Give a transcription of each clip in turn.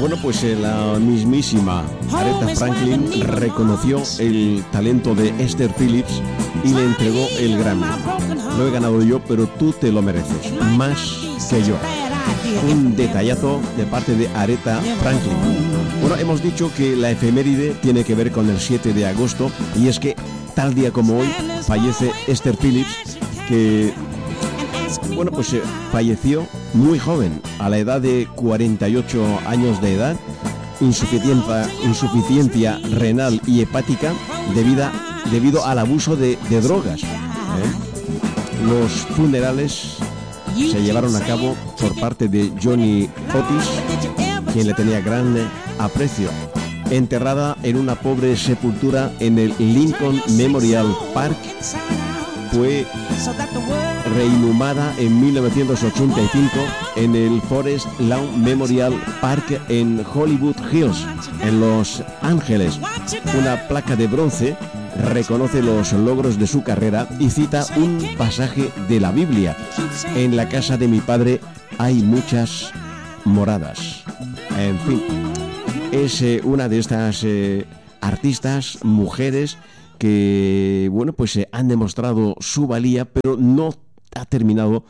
Bueno, pues la mismísima Aretha Franklin reconoció el talento de Esther Phillips y le entregó el Grammy. Lo he ganado yo, pero tú te lo mereces, más que yo. Un detallazo de parte de Aretha Franklin. Bueno, hemos dicho que la efeméride tiene que ver con el 7 de agosto y es que tal día como hoy fallece Esther Phillips, que bueno, pues falleció muy joven, a la edad de 48 años de edad, insuficiencia renal y hepática debido al abuso de drogas. Los funerales se llevaron a cabo por parte de Johnny Otis, quien le tenía gran aprecio. Enterrada en una pobre sepultura en el Lincoln Memorial Park, fue reinhumada en 1985 en el Forest Lawn Memorial Park en Hollywood Hills, en Los Ángeles. Una placa de bronce reconoce los logros de su carrera y cita un pasaje de la Biblia: en la casa de mi padre hay muchas moradas. En fin, es una de estas artistas, mujeres, que bueno, pues han demostrado su valía, pero no terminó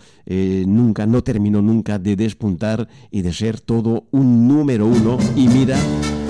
nunca de despuntar y de ser todo un número uno. Y mira